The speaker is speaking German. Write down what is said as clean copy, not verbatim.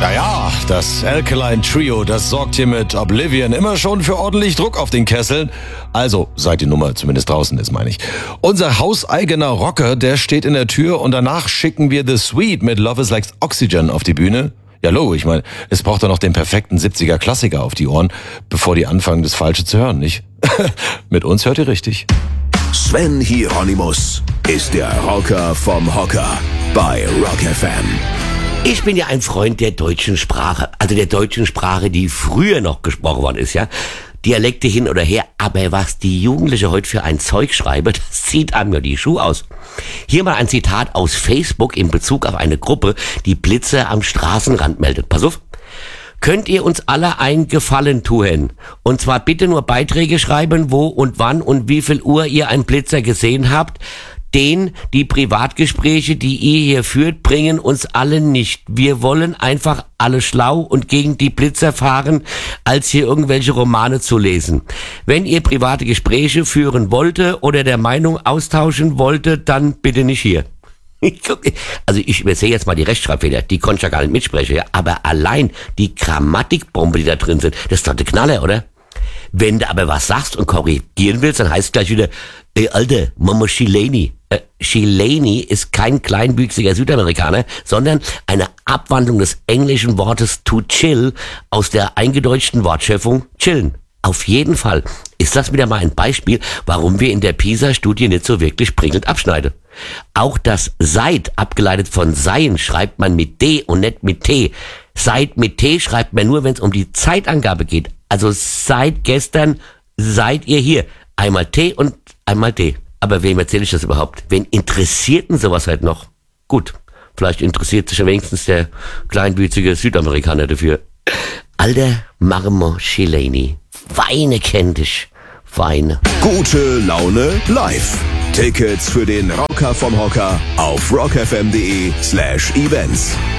Naja, das Alkaline Trio, das sorgt hier mit Oblivion immer schon für ordentlich Druck auf den Kesseln. Also, seit die Nummer zumindest draußen ist, meine ich. Unser hauseigener Rocker, der steht in der Tür und danach schicken wir The Sweet mit Love is Like Oxygen auf die Bühne. Ja, Logo, ich meine, es braucht doch noch den perfekten 70er-Klassiker auf die Ohren, bevor die anfangen, das Falsche zu hören, nicht? Mit uns hört ihr richtig. Sven Hieronymus ist der Rocker vom Hocker bei Rock FM. Ich bin ja ein Freund der deutschen Sprache, also der deutschen Sprache, die früher noch gesprochen worden ist, ja. Dialekte hin oder her, aber was die Jugendliche heute für ein Zeug schreiben, das zieht einem ja die Schuhe aus. Hier mal ein Zitat aus Facebook in Bezug auf eine Gruppe, die Blitze am Straßenrand meldet. Pass auf. Könnt ihr uns alle einen Gefallen tun? Und zwar bitte nur Beiträge schreiben, wo und wann und wie viel Uhr ihr einen Blitzer gesehen habt. Die Privatgespräche, die ihr hier führt, bringen uns alle nicht. Wir wollen einfach alle schlau und gegen die Blitzer fahren, als hier irgendwelche Romane zu lesen. Wenn ihr private Gespräche führen wollte oder der Meinung austauschen wollte, dann bitte nicht hier. Also ich übersehe jetzt mal die Rechtschreibfehler, die konnte ich ja gar nicht mitsprechen, ja. Aber allein die Grammatikbombe, die da drin sind, das ist doch der Knaller, oder? Wenn du aber was sagst und korrigieren willst, dann heißt es gleich wieder, ey Alter, Mama Chileni. Chileni ist kein kleinwüchsiger Südamerikaner, sondern eine Abwandlung des englischen Wortes to chill aus der eingedeutschten Wortschöpfung chillen. Auf jeden Fall ist das wieder mal ein Beispiel, warum wir in der PISA-Studie nicht so wirklich prickelnd abschneiden. Auch das seit, abgeleitet von sein, schreibt man mit D und nicht mit T. Seit mit T schreibt man nur, wenn es um die Zeitangabe geht. Also seit gestern seid ihr hier. Einmal T und einmal D. Aber wem erzähle ich das überhaupt? Wen interessiert denn sowas halt noch? Gut, vielleicht interessiert sich ja wenigstens der kleinwüchsige Südamerikaner dafür. Alter Marmo Chileni. Weine kennt dich. Weine. Gute Laune live. Tickets für den Rocker vom Hocker auf rockfm.de/events.